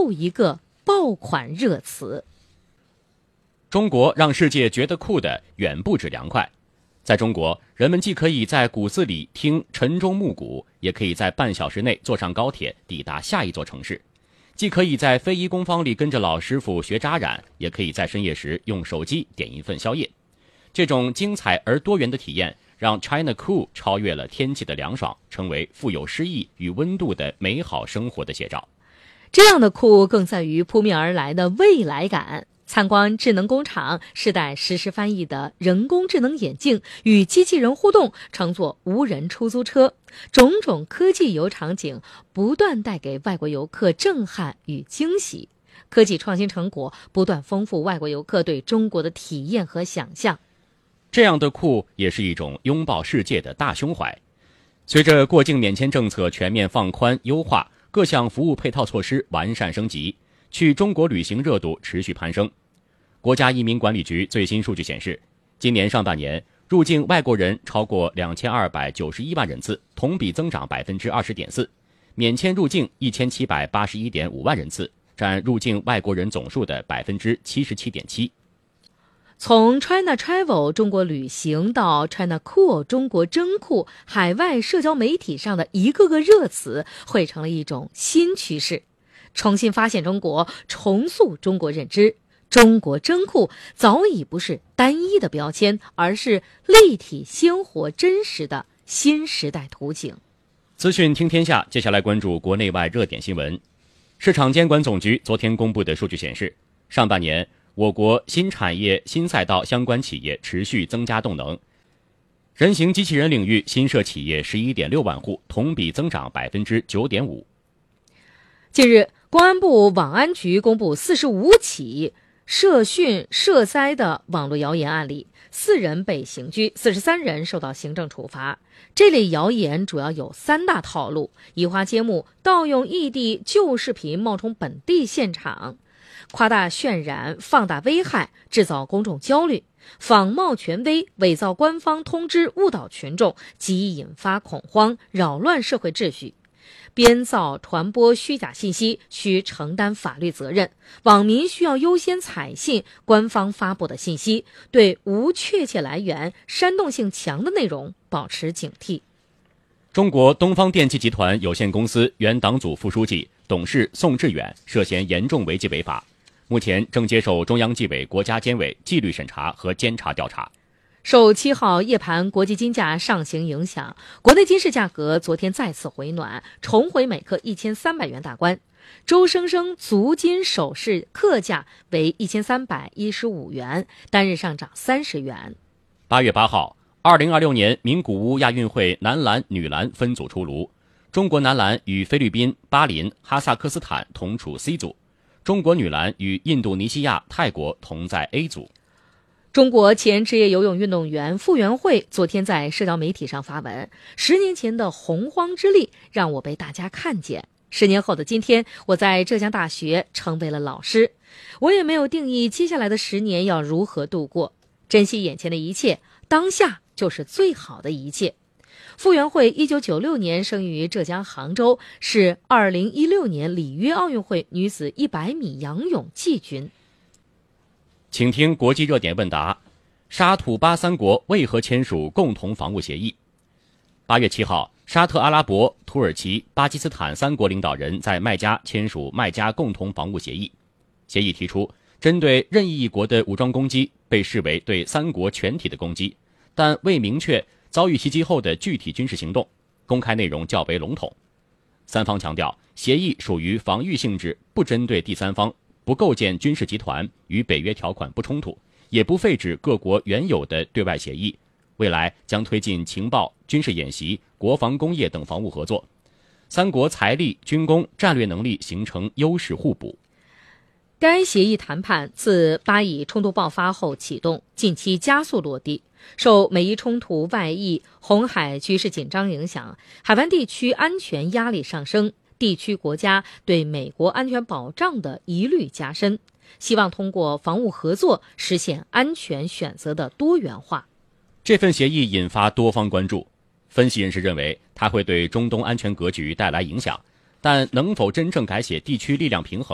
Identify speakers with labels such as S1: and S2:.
S1: 又一个爆款热词。
S2: 中国让世界觉得酷的远不止凉快。在中国，人们既可以在谷子里听晨钟暮鼓，也可以在半小时内坐上高铁抵达下一座城市；既可以在非遗工坊里跟着老师傅学扎染，也可以在深夜时用手机点一份宵夜。这种精彩而多元的体验让 China Cool 超越了天气的凉爽，成为富有诗意与温度的美好生活的写照。
S1: 这样的酷更在于扑面而来的未来感。参观智能工厂，是戴实时翻译的人工智能眼镜，与机器人互动，乘坐无人出租车，种种科技游场景不断带给外国游客震撼与惊喜。科技创新成果不断丰富外国游客对中国的体验和想象。
S2: 这样的酷也是一种拥抱世界的大胸怀。随着过境免签政策全面放宽优化，各项服务配套措施完善升级，去中国旅行热度持续攀升。国家移民管理局最新数据显示，今年上半年入境外国人超过2291万人次，同比增长 20.4%， 免签入境1781.5万人次，占入境外国人总数的 77.7%。
S1: 从 China Travel 中国旅行到 China Cool 中国真酷，海外社交媒体上的一个个热词汇成了一种新趋势，重新发现中国，重塑中国认知。中国真酷早已不是单一的标签，而是立体鲜活真实的新时代图景。
S2: 资讯听天下，接下来关注国内外热点新闻。市场监管总局昨天公布的数据显示，上半年我国新产业新赛道相关企业持续增加动能，人形机器人领域新设企业 11.6 万户，同比增长 9.5%。
S1: 近日，公安部网安局公布45起涉训涉灾的网络谣言案例，4人被刑拘，43人受到行政处罚。这类谣言主要有3大套路：移花接木、盗用异地旧视频冒充本地现场、夸大渲染、放大危害，制造公众焦虑；仿冒权威、伪造官方通知，误导群众，极易引发恐慌，扰乱社会秩序。编造传播虚假信息需承担法律责任，网民需要优先采信官方发布的信息，对无确切来源、煽动性强的内容保持警惕。
S2: 中国东方电气集团有限公司原党组副书记、董事宋志远涉嫌严重违纪违法，目前正接受中央纪委国家监委纪律审查和监察调查。
S1: 受7号夜盘国际金价上行影响，国内金市价格昨天再次回暖，重回每克1300元大关。周生生足金首饰克价为1315元，单日上涨30元。
S2: 8月8号，2026年名古屋亚运会男篮、女篮分组出炉，中国男篮与菲律宾、巴林、哈萨克斯坦同处 C 组，中国女篮与印度尼西亚、泰国同在 A 组。
S1: 中国前职业游泳运动员傅园慧昨天在社交媒体上发文：10年前的洪荒之力让我被大家看见，10年后的今天，我在浙江大学成为了老师。我也没有定义接下来的10年要如何度过，珍惜眼前的一切，当下就是最好的一切。傅园慧1996年生于浙江杭州，是2016年里约奥运会女子100米仰泳季军。
S2: 请听国际热点问答：沙土巴3国为何签署共同防务协议？8月7号，沙特阿拉伯、土耳其、巴基斯坦3国领导人在麦加签署麦加共同防务协议。协议提出，针对任意一国的武装攻击被视为对3国全体的攻击，但未明确遭遇袭击后的具体军事行动，公开内容较为笼统。3方强调，协议属于防御性质，不针对第三方，不构建军事集团，与北约条款不冲突，也不废止各国原有的对外协议。未来将推进情报、军事演习、国防工业等防务合作，3国财力、军工、战略能力形成优势互补。
S1: 该协议谈判自巴以冲突爆发后启动，近期加速落地。受美伊冲突外溢、红海局势紧张影响，海湾地区安全压力上升，地区国家对美国安全保障的疑虑加深，希望通过防务合作实现安全选择的多元化。
S2: 这份协议引发多方关注，分析人士认为它会对中东安全格局带来影响，但能否真正改写地区力量平衡